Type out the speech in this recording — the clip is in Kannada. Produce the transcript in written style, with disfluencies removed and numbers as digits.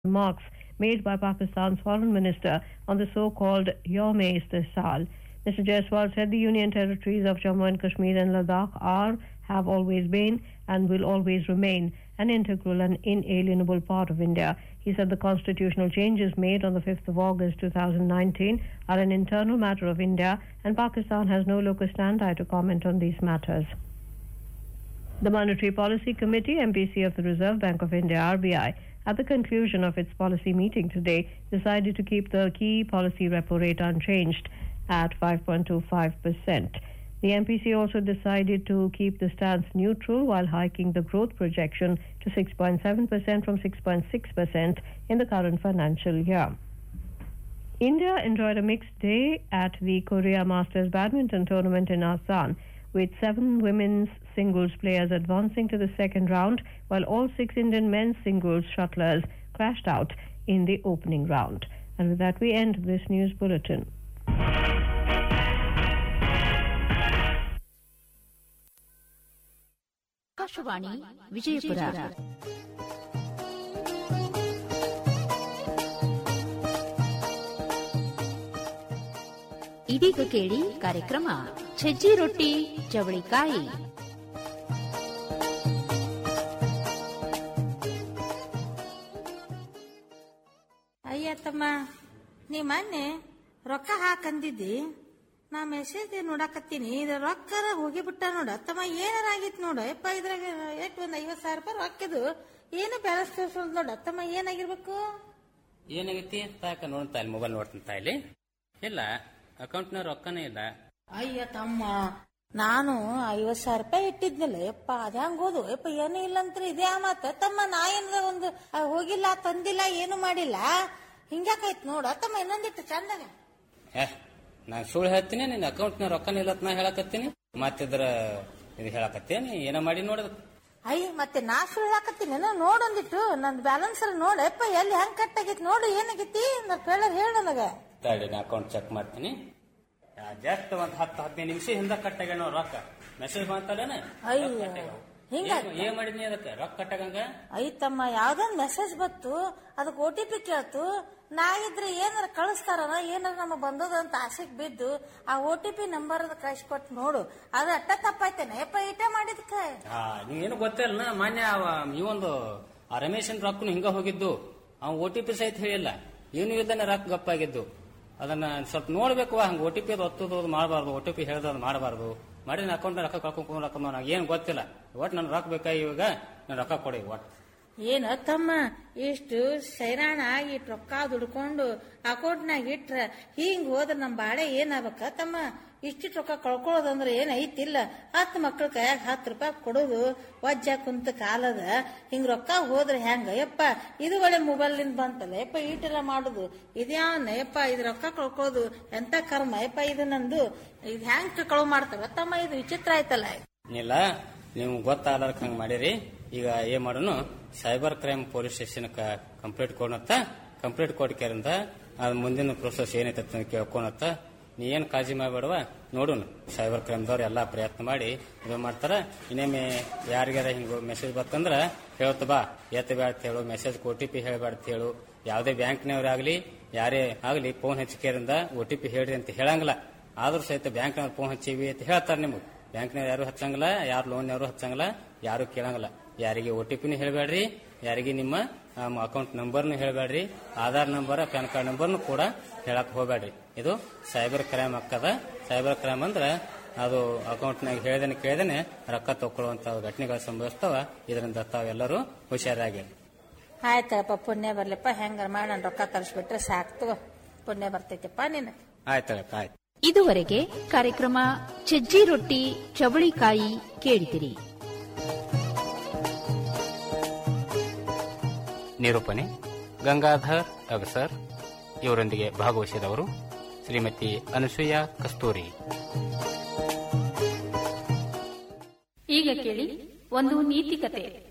remarks made by Pakistan's foreign minister on the so-called Yom Istisal. Mr. Jaiswal said the Union territories of Jammu and Kashmir and Ladakh have always been and will always remain an integral and inalienable part of India. He said the constitutional changes made on the 5th of August 2019 are an internal matter of India and Pakistan has no locus standi to comment on these matters. The Monetary Policy Committee, MPC of the Reserve Bank of India, RBI, at the conclusion of its policy meeting today, decided to keep the key policy repo rate unchanged at 5.25%. The MPC also decided to keep the stance neutral while hiking the growth projection to 6.7% from 6.6% in the current financial year. India enjoyed a mixed day at the Korea Masters Badminton Tournament in Asan, with 7 women's singles players advancing to the second round, while all 6 Indian men's singles shuttlers crashed out in the opening round. And with that, we end this news bulletin. Akashvani Vijayapura. ಇದೀಗ ಕೇಳಿ ಕಾರ್ಯಕ್ರಮ ಸಜ್ಜಿ ರೊಟ್ಟಿ ಚವಳಿಕಾಯಿ. ಅಯ್ಯತ್ತಮ್ಮ, ನೀ ಮೊನ್ನೆ ರೊಕ್ಕ ಹಾಕಂದಿದ್ದಿ, ನಾ ಮೆಸೇಜ್ ನೋಡಾಕತ್ತೀನಿ, ಇದು ರೊಕ್ಕರ ಹೋಗಿಬಿಟ್ಟ ನೋಡ. ಅತ್ತಮ್ಮ ಏನಾರ ಆಗಿತ್ತು ನೋಡು. ಯಪ್ಪ, ಇದ್ರಾಗ ಎಷ್ಟು ಒಂದ್ 50,000 ರೂಪಾಯಿ ರೊಕ್ಕದು ಏನು ಬ್ಯಾಲೆನ್ಸ್ ತೋರಿಸೋದು ನೋಡು. ಅತ್ತಮ್ಮ ಏನಾಗಿರ್ಬೇಕು? ಏನಾಗೈತಿ ತಾಕ ನೋಡ್ತಾ ಇಲ್ಲಿ ಮೊಬೈಲ್ ನೋಡ್ತಂತ ಇಲ್ಲಿ ಇಲ್ಲ, ಅಕೌಂಟ್ನ ರೊಕ್ಕನೇ ಇಲ್ಲ. ಅಯ್ಯ ತಮ್ಮ, ನಾನು 50,000 ರೂಪಾಯಿ ಇಟ್ಟಿದ್ನಲ್ಲ ಯಪ್ಪ, ಅದ ಹೆಂಗೋದು ಯಪ್ಪ? ಏನೂ ಇಲ್ಲ ಅಂತ ಇದೇ ಮಾತ ತಮ್ಮ. ನಾ ಏನಾರ ಒಂದು ಹೋಗಿಲ್ಲ, ತಂದಿಲ್ಲ, ಏನು ಮಾಡಿಲ್ಲ, ಹಿಂಗ್ಯಾಕಾಯ್ತು ನೋಡು. ಅತ್ತಮ್ಮ ಇನ್ನೊಂದಿಟ್ಟು ಚಂದಾಗ. ನಾನ್ ಸುಳ್ಳು ಹೇಳ್ತೀನಿ, ನಿನ್ ಅಕೌಂಟ್ನ ರೊಕ್ಕನೇ ಇಲ್ಲ ನಾ ಹೇಳಕತ್ತೀನಿ. ಮತ್ತಿದ್ರ ಇದು ಹೇಳಕತ್ತೇನಿ ಏನ ಮಾಡಿ ನೋಡದ. ಅಯ್ಯ, ಮತ್ತೆ ನಾ ಸುಳ್ಳು ಹಾಕತ್ತೀನಿ ನೋಡೊಂದಿಟ್ಟು ನಂದ್ ಬ್ಯಾಲೆನ್ಸ್ ನೋಡ ಯಪ್ಪ, ಎಲ್ಲಿ ಹೆಂಗ್ ಕಟ್ ಆಗೈತಿ ನೋಡು. ಏನಾಗೈತಿ ಹೇಳ ನನಗ. ತಡಿ, ನಾ ಅಕೌಂಟ್ ಚೆಕ್ ಮಾಡ್ತೀನಿ. ಜಸ್ಟ್ ಒಂದ್ 10-15 ನಿಮಿಷ ಹಿಂದ ಕಟ್ಟಾಗ ರೊಕ್ಕ ಮೆಸೇಜ್ ಮಾಡ್ತಾರೇನ? ಹಿಂಗ ಏನ್ ಮಾಡಿದ್ನಿ ಅದಕ್ಕೆ ರೊಕ್ಕ ಕಟ್ಟಾಗಂಗ? ಐತಮ್ಮ, ಯಾವ್ದೊಂದ್ ಮೆಸೇಜ್ ಬತ್ತು, ಅದಕ್ಕೆ OTP ಕೇಳ್ತು. ನಾ ಇದ್ರೆ ಏನಾರ ಕಳಿಸ್ತಾರ, ಏನಾರ ನಮಗ್ ಬಂದದ ಅಂತ ಆಸೆಗ್ ಬಿದ್ದು ಆ OTP ನಂಬರ್ ಕಳ್ಸಿಕೊಟ್ಟು ನೋಡು. ಅದು ಅಟ್ಟ ತಪ್ಪಾಯ್ತೇನೆ ಯಪ್ಪ, ಇಟ ಮಾಡಿದ್ಕ. ನೀವೇನು ಗೊತ್ತಿಲ್ಲ. ಮಾನ್ಯ ಇವೊಂದು ಆ ರಮೇಶನ್ ರೊಕ್ಕನು ಹಿಂಗ ಹೋಗಿದ್ದು, ಅವ್ನು OTP ಸಹಿತ ಹೇಳಿಲ್ಲ, ಏನು ಇಲ್ದಾನೆ ರೊಕ್ಕ ಗಪ್ಪಾಗಿದ್ದು. ಅದನ್ನ ಸ್ವಲ್ಪ ನೋಡ್ಬೇಕು. ಹಂಗ OTP ಒತ್ತದ ಮಾಡಬಾರ್ದು, OTP ಹೇಳ್ದ ಮಾಡಬಾರ್ದು. ಮಾಡಿ ನನ್ನ ಅಕೌಂಟ್ ರೊಕ್ಕ ಕಳ್ಕೊಂಡ್ ರೊಕ್ಕ ನನಗೆ ಏನ್ ಗೊತ್ತಿಲ್ಲ. ಒಟ್ಟು ನನ್ ರೊಕ್ಕ ಬೇಕಾ ಇವಾಗ, ನನ್ ರೊಕ್ಕ ಕೊಡಿ ಒಟ್ಟು. ಏನ ತಮ್ಮ, ಇಷ್ಟು ಸೈರಾಣ ಆಗಿ ರೊಕ್ಕ ದುಡ್ಕೊಂಡು ಅಕೌಂಟ್ನಾಗ ಇಟ್ರ ಹಿಂಗ್ ಹೋದ್ರ ನಮ್ ಬಾಳೆ ಏನಾಗಬೇಕ ತಮ್ಮ? ಇಷ್ಟಿಟ್ ರೊಕ್ಕ ಕಳ್ಕೊಳ್ಳೋದಂದ್ರೆ ಏನ್ ಐತಿಲ್ಲ? 10 ಮಕ್ಳ ಕೈಯಾಗ 10 ರೂಪಾಯಿ ಕೊಡೋದು ವಜ್ಜ ಕುಂತ ಕಾಲದ. ಹಿಂಗ್ ರೊಕ್ಕ ಹೋದ್ರೆ ಹೆಂಗ ಯಪ್ಪ? ಇದು ಒಳ್ಳೆ ಮೊಬೈಲ್ ಬಂತಲ್ಲ ಯಪ್ಪ, ಈಟೆಲ್ಲ ಮಾಡುದು ಇದ್ಯಾವನ್ನ ಯಪ್ಪ? ಇದು ರೊಕ್ಕ ಕಳ್ಕೊಳ್ಳೋದು ಎಂತ ಕರ್ಮ ಯಪ್ಪ? ಇದು ನಂದು ಇದು ಹೆಂಗ್ ಕಳು ಮಾಡ್ತಾರ ತಮ್ಮ? ಇದು ವಿಚಿತ್ರ ಆಯ್ತಲ್ಲ. ಇಲ್ಲ, ನೀವು ಗೊತ್ತಾಗಲಾರ್ಕ ಹಂಗ ಮಾಡಿರಿ. ಈಗ ಏನ್ ಮಾಡೋನು, cyber crime police station complaint ಕೊಡತ್ತ. Complaint ಕೊಡ್ಕೇರಿಂದ ಅದ್ ಮುಂದಿನ ಪ್ರೊಸೆಸ್ ಏನೈತ ಕೇಳ್ಕೊಳತ್ತ. ನೀ ಏನ್ ಕಾಳಜಿ ಮಾಡಬೇಡವ, ನೋಡುನು ಸೈಬರ್ ಕ್ರೈಮ್ದವ್ರು ಎಲ್ಲಾ ಪ್ರಯತ್ನ ಮಾಡಿ ಇದು ಮಾಡ್ತಾರ. ಇನ್ನೇಮೆ ಯಾರಿಗಾರ ಹಿಂಗ ಮೆಸೇಜ್ ಬರ್ತಂದ್ರ ಹೇಳ್ತ ಬಾ, ಎತ್ತ ಬ್ಯಾಡ ಹೇಳು, ಮೆಸೇಜ್ OTP ಹೇಳ್ಬೇಡ ಹೇಳು. ಯಾವ್ದೇ ಬ್ಯಾಂಕ್ನವ್ರಾಗ್ಲಿ ಯಾರೇ ಆಗ್ಲಿ ಫೋನ್ ಹಚ್ಚಿಕೆರಿಂದ OTP ಹೇಳ್ರಿ ಅಂತ ಹೇಳಂಗಿಲ್ಲ. ಆದ್ರೂ ಸಹಿತ ಬ್ಯಾಂಕ್ನವ್ರು ಫೋನ್ ಹಚ್ಚಿವಿ ಅಂತ ಹೇಳ್ತಾರ. ನಿಮ್ಗೆ ಬ್ಯಾಂಕ್ನವ್ರು ಯಾರು ಹಚ್ಚಂಗಿಲ್ಲ, ಯಾರು ಲೋನ್ನವ್ರು ಹಚ್ಚಂಗಿಲ್ಲ, ಯಾರು ಕೇಳಂಗಿಲ್ಲ. ಯಾರಿಗೆ OTPನೂ ಹೇಳ್ಬೇಡ್ರಿ, ಯಾರಿಗೆ ನಿಮ್ಮ account ನಂಬರ್ನು ಹೇಳ್ಬೇಡ್ರಿ, Aadhaar number, PAN card ನಂಬರ್ನು ಕೂಡ ಹೇಳಕ್ ಹೋಗ್ಬೇಡ್ರಿ. ಇದು ಸೈಬರ್ ಕ್ರೈಮ್ ಅಕ್ಕದ. ಸೈಬರ್ ಕ್ರೈಮ್ ಅಂದ್ರೆ ಅದು ಅಕೌಂಟ್ನಾಗ ಕೇಳ್ದೇನೆ ರೊಕ್ಕ ತಗೊಳ್ಳುವಂತ ಘಟನೆಗಳು ಸಂಭವಿಸ್ತಾವ. ಇದರಿಂದ ತಾವೆಲ್ಲರೂ ಹುಷಾರಾಗಿ. ಆಯ್ತಪ್ಪ, ಪುಣ್ಯ ಬರ್ಲಿಪ್ಪ. ಹೆಂಗಾರ ಮಾಡಿ ನಾನು ರೊಕ್ಕ ತರಿಸ್ಬಿಟ್ರೆ ಸಾಕ್ತು, ಪುಣ್ಯ ಬರ್ತೈತಿಪ್ಪ ನೀನು. ಆಯ್ತಳಪ್ಪ, ಆಯ್ತು. ಇದುವರೆಗೆ ಕಾರ್ಯಕ್ರಮ ಸಜ್ಜಿ ರೊಟ್ಟಿ ಚವಳಿಕಾಯಿ ಕೇಳಿದಿರಿ. ನಿರೂಪಣೆ ಗಂಗಾಧರ್ ಅಗಸರ್. ಇವರೊಂದಿಗೆ ಭಾಗವಹಿಸಿದವರು ಶ್ರೀಮತಿ ಅನಸೂಯ ಕಸ್ತೂರಿ. ಈಗ ಕೇಳಿ ಒಂದು ನೀತಿ ಕತೆ.